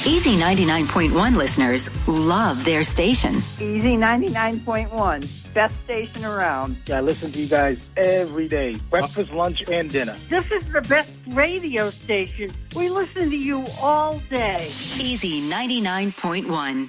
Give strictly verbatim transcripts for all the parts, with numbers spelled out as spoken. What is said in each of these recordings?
Easy ninety-nine point one listeners love their station. Easy ninety-nine point one, best station around. Yeah, I listen to you guys every day, breakfast, lunch, and dinner. This is the best radio station. We listen to you all day. Easy ninety-nine point one.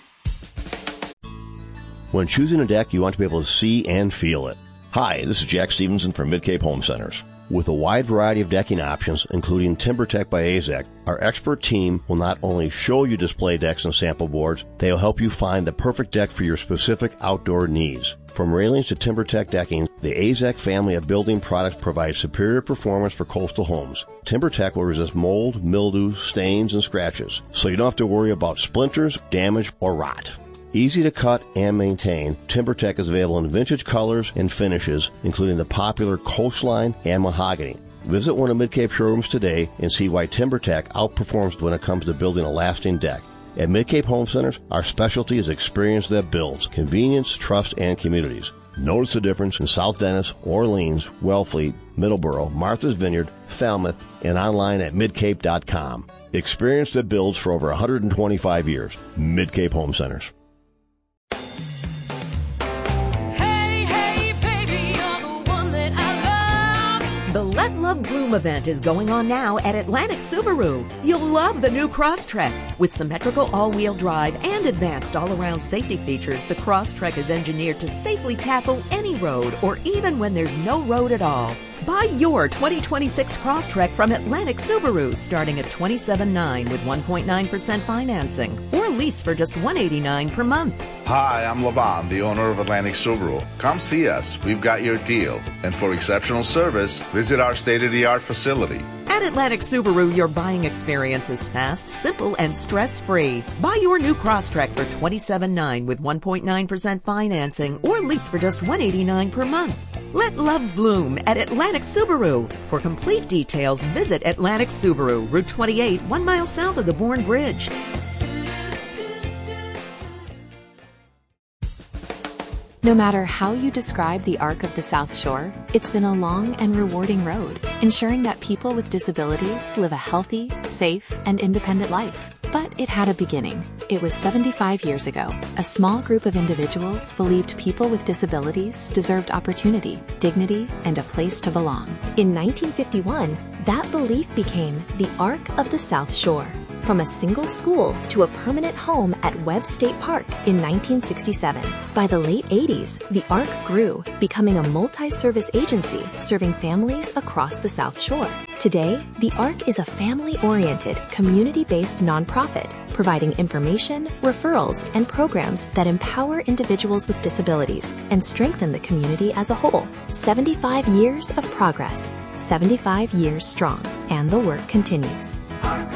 When choosing a deck, you want to be able to see and feel it. Hi, this is Jack Stevenson from Mid-Cape Home Centers. With a wide variety of decking options, including TimberTech by A Z E C, our expert team will not only show you display decks and sample boards, they will help you find the perfect deck for your specific outdoor needs. From railings to TimberTech decking, the A Z E C family of building products provides superior performance for coastal homes. TimberTech will resist mold, mildew, stains, and scratches, so you don't have to worry about splinters, damage, or rot. Easy to cut and maintain, TimberTech is available in vintage colors and finishes, including the popular Coastline and Mahogany. Visit one of Mid-Cape showrooms today and see why TimberTech outperforms when it comes to building a lasting deck. At Mid-Cape Home Centers, our specialty is experience that builds convenience, trust, and communities. Notice the difference in South Dennis, Orleans, Wellfleet, Middleborough, Martha's Vineyard, Falmouth, and online at midcape dot com. Experience that builds for over one hundred twenty-five years. Mid-Cape Home Centers. The Let Love Bloom event is going on now at Atlantic Subaru. You'll love the new Crosstrek. With symmetrical all-wheel drive and advanced all-around safety features, the Crosstrek is engineered to safely tackle any road or even when there's no road at all. Buy your twenty twenty-six Crosstrek from Atlantic Subaru starting at twenty-seven thousand nine hundred dollars with one point nine percent financing or lease for just one hundred eighty-nine dollars per month. Hi, I'm Lavan, the owner of Atlantic Subaru. Come see us. We've got your deal. And for exceptional service, visit our state-of-the-art facility. At Atlantic Subaru, your buying experience is fast, simple, and stress-free. Buy your new Crosstrek for twenty-seven thousand nine hundred dollars with one point nine percent financing or lease for just one hundred eighty-nine dollars per month. Let love bloom at Atlantic Subaru. For complete details, visit Atlantic Subaru, Route twenty-eight, one mile south of the Bourne Bridge. No matter how you describe the arc of the South Shore, it's been a long and rewarding road, ensuring that people with disabilities live a healthy, safe, and independent life. But it had a beginning. It was seventy-five years ago. A small group of individuals believed people with disabilities deserved opportunity, dignity, and a place to belong. In nineteen fifty-one, that belief became the Arc of the South Shore. From a single school to a permanent home at Webb State Park in nineteen sixty-seven. By the late eighties, the ARC grew, becoming a multi-service agency serving families across the South Shore. Today, the ARC is a family-oriented, community-based nonprofit, providing information, referrals, and programs that empower individuals with disabilities and strengthen the community as a whole. seventy-five years of progress, seventy-five years strong, and the work continues.